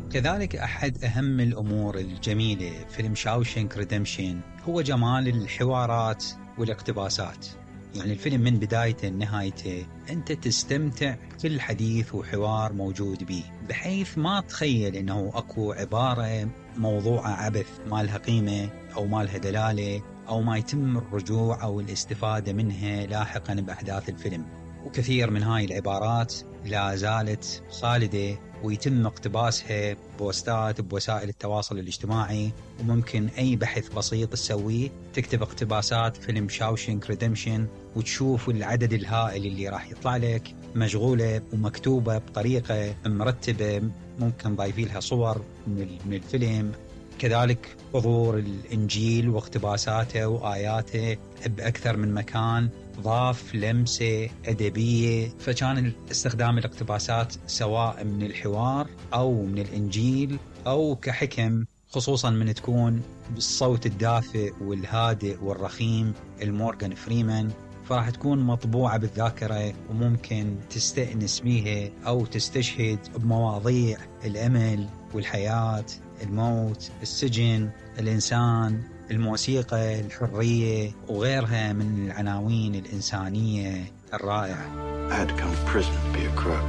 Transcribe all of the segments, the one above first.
كذلك أحد أهم الأمور الجميلة فيلم شاوشنك ريدمشن هو جمال الحوارات والاقتباسات. يعني الفيلم من بدايته لنهايته أنت تستمتع بكل حديث وحوار موجود به، بحيث ما تخيل أنه أكو عبارة موضوعة عبث ما لها قيمة أو ما لها دلالة أو ما يتم الرجوع أو الاستفادة منها لاحقا بأحداث الفيلم. وكثير من هاي العبارات لا زالت خالدة ويتم اقتباسها بوستات بوسائل التواصل الاجتماعي، وممكن أي بحث بسيط تسويه تكتب اقتباسات فيلم شاوشنك ريدمشن وتشوف العدد الهائل اللي راح يطلع لك مشغولة ومكتوبة بطريقة مرتبة، ممكن ضايفي لها صور من الفيلم. كذلك حضور الإنجيل واقتباساته وآياته بأكثر من مكان ضاف لمسة أدبية. فكان استخدام الاقتباسات سواء من الحوار أو من الإنجيل أو كحكم، خصوصا من تكون بالصوت الدافئ والهادئ والرخيم المورغان فريمان، فراح تكون مطبوعة بالذاكرة وممكن تستأنس بيها أو تستشهد بمواضيع الأمل والحياة، الموت، السجن، الإنسان، الموسيقى، الحرية وغيرها من العناوين الإنسانية الرائعة. I had to come to prison to be a crook.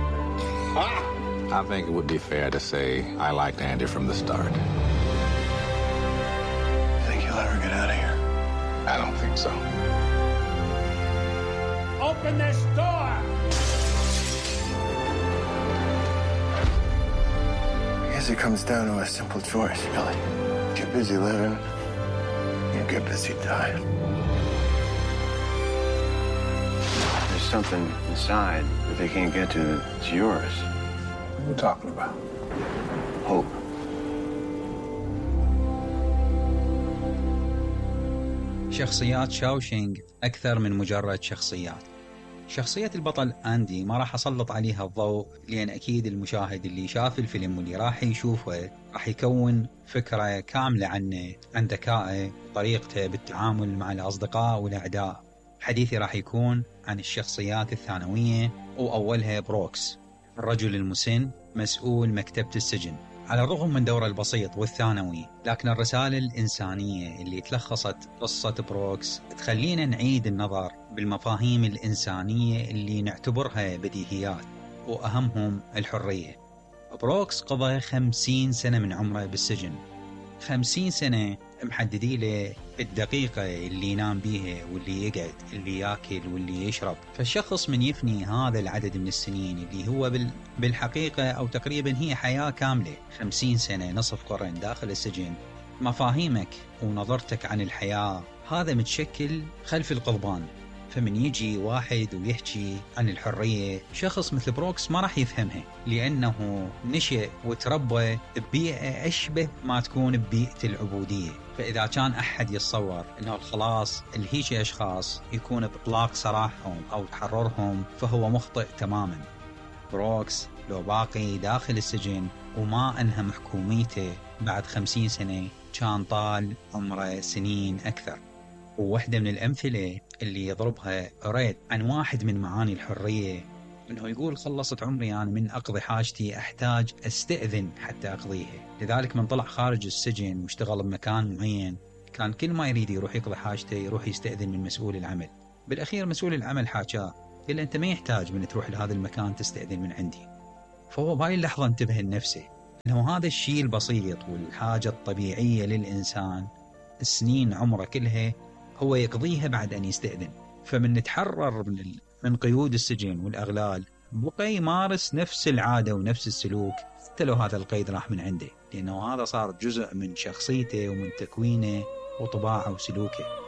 I think it would be fair to say I liked Andy from the start. Think you'll ever get out of here? I don't think so. Open this door! I guess it comes down to a simple choice, Billy. Get busy living, you get busy dying. There's something inside that they can't get to that's yours. What are you talking about? Hope. شخصيات شاوشينج أكثر من مجرد شخصيات. شخصية البطل أندي ما راح أسلط عليها الضوء، لأن أكيد المشاهد اللي شاف الفيلم واللي راح يشوفه راح يكون فكرة كاملة عنه، عن ذكائه، طريقته بالتعامل مع الأصدقاء والأعداء. حديثي راح يكون عن الشخصيات الثانوية، وأولها بروكس، الرجل المسن مسؤول مكتبة السجن. على الرغم من دوره البسيط والثانوي، لكن الرسالة الإنسانية اللي تلخصت قصة بروكس تخلينا نعيد النظر بالمفاهيم الإنسانية اللي نعتبرها بديهيات، وأهمهم الحرية. بروكس قضى 50 سنة من عمره بالسجن، 50 سنة محددي له الدقيقة اللي ينام بيها واللي يقعد، اللي ياكل واللي يشرب. فالشخص من يفني هذا العدد من السنين اللي هو بالحقيقة أو تقريبا هي حياة كاملة، 50 سنة نصف قرن داخل السجن، مفاهيمك ونظرتك عن الحياة هذا متشكل خلف القضبان. فمن يجي واحد ويحكي عن الحرية، شخص مثل بروكس ما راح يفهمها، لأنه نشأ وتربى ببيئة أشبه ما تكون ببيئة العبودية. فإذا كان أحد يتصور أنه الخلاص اللي هيك أشخاص يكون بإطلاق سراحهم أو تحررهم، فهو مخطئ تماما. بروكس لو باقي داخل السجن وما أنهى محكوميته بعد 50 سنة، كان طال عمره سنين أكثر. وواحدة من الأمثلة اللي يضربها ريد عن واحد من معاني الحرية، إنه يقول خلصت عمري أنا من أقضي حاجتي، أحتاج أستأذن حتى أقضيها. لذلك من طلع خارج السجن واشتغل بمكان معين، كان كل ما يريد يروح يقضي حاجته يروح يستأذن من مسؤول العمل. بالأخير مسؤول العمل حاجاه، قال أنت ما يحتاج من تروح لهذا المكان تستأذن من عندي. فهو بهاي اللحظة انتبه لنفسه إنه هذا الشيء البسيط والحاجة الطبيعية للإنسان السنين عمره كلها هو يقضيها بعد أن يستأذن. فمن نتحرر من قيود السجن والأغلال، بقى يمارس نفس العادة ونفس السلوك حتى لو هذا القيد راح من عنده، لأنه هذا صار جزء من شخصيته ومن تكوينه وطباعه وسلوكه.